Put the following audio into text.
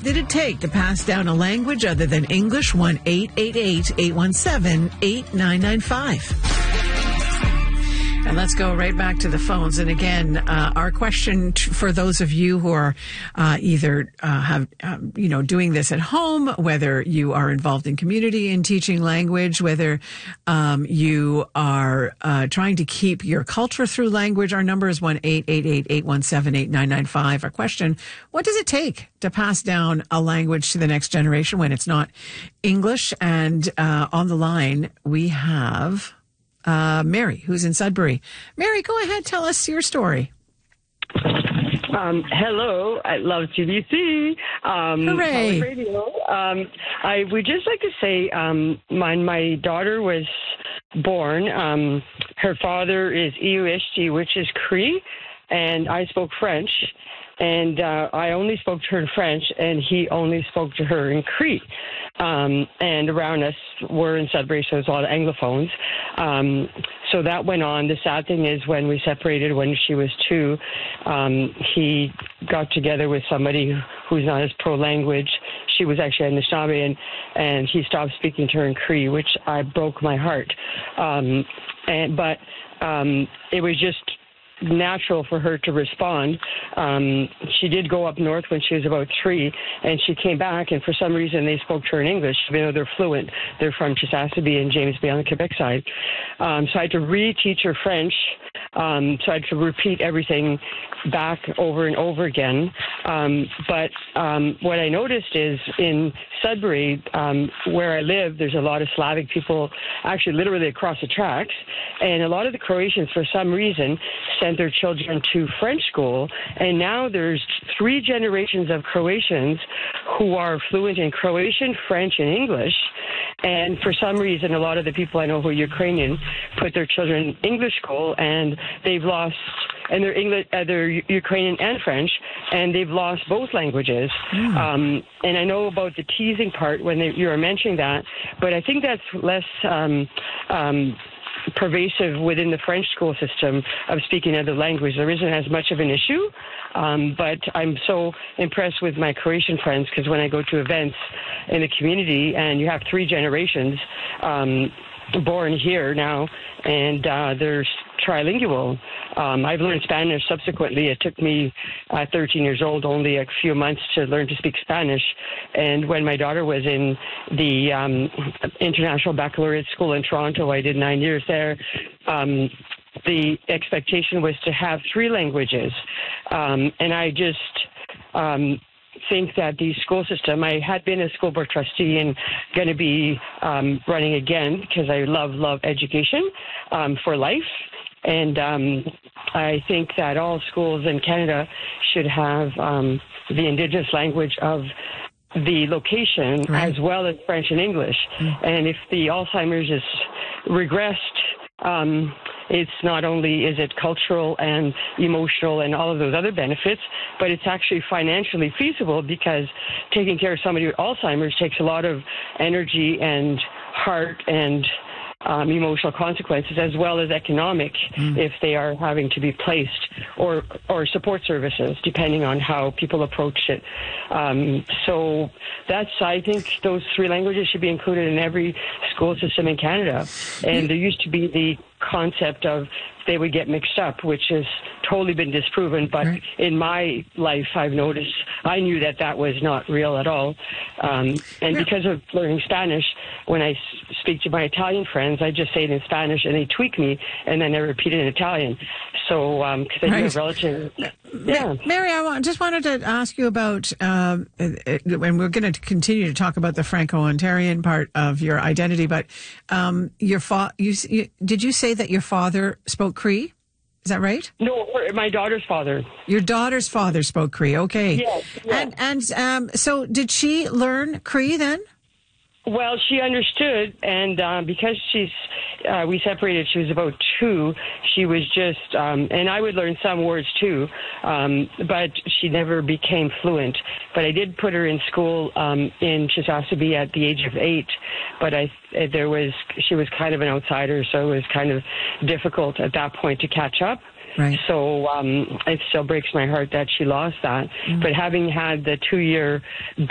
did it take to pass down a language other than English? 1-888-817-8995. And let's go right back to the phones. And again, our question for those of you who are either doing this at home, whether you are involved in community and teaching language, whether you are trying to keep your culture through language, our number is 1-888-817-8995. Our question: what does it take to pass down a language to the next generation when it's not English? And on the line, we have Mary, who's in Sudbury. Mary, go ahead. Tell us your story. Hello. I love CBC. Hooray. Radio. I would just like to say when my daughter was born, her father is Iuishti, which is Cree, and I spoke French. And I only spoke to her in French, and he only spoke to her in Cree. And around us, we're in Sudbury, so there's a lot of Anglophones. So that went on. The sad thing is when we separated when she was 2, he got together with somebody who's not as pro-language. She was actually a Anishinaabe, and he stopped speaking to her in Cree, which broke my heart. But it was just natural for her to respond. She did go up north when she was about 3, and she came back, and for some reason they spoke to her in English, even though they're fluent. They're from Chisasibi and James Bay on the Quebec side. So I had to reteach her French. So I had to repeat everything back over and over again. But what I noticed is in Sudbury, where I live, there's a lot of Slavic people, actually literally across the tracks, and a lot of the Croatians, for some reason, sent their children to French school, and now there's 3 generations of Croatians who are fluent in Croatian, French, and English. And for some reason, a lot of the people I know who are Ukrainian put their children in English school, and they've lost, and they're Ukrainian and French, and they've lost both languages. And I know about the teasing part when you were mentioning that, but I think that's less pervasive within the French school system of speaking another language. There isn't as much of an issue, but I'm so impressed with my Croatian friends, because when I go to events in the community and you have 3 generations born here now, and they're trilingual. I've learned Spanish subsequently. It took me 13 years old, only a few months to learn to speak Spanish. And when my daughter was in the International Baccalaureate School in Toronto, I did 9 years there. The expectation was to have 3 languages. And I just think that the school system, I had been a school board trustee and going to be running again because I love education for life. And I think that all schools in Canada should have the Indigenous language of the location, as well as French and English. And if the Alzheimer's is regressed, it's not only is it cultural and emotional and all of those other benefits, but it's actually financially feasible, because taking care of somebody with Alzheimer's takes a lot of energy and heart and emotional consequences, as well as economic, if they are having to be placed, or support services, depending on how people approach it. So I think those 3 languages should be included in every school system in Canada. And there used to be the concept of they would get mixed up, which has totally been disproven. But in my life, I've noticed, I knew that was not real at all. And because of learning Spanish, when I speak to my Italian friends, I just say it in Spanish and they tweak me, and then I repeat it in Italian. So, because I do have relatives. Yeah. Mary, I just wanted to ask you about, and we're going to continue to talk about the Franco-Ontarian part of your identity, but did you say that your father spoke Cree? Is that right? No, my daughter's father. Your daughter's father spoke Cree. Okay. Yes. And so did she learn Cree then? Well, she understood, and because we separated, she was about 2. She was just, and I would learn some words too, but she never became fluent. But I did put her in school in Chisasibi at the age of 8, but she was kind of an outsider, so it was kind of difficult at that point to catch up. Right. So it still breaks my heart that she lost that. But having had the 2-year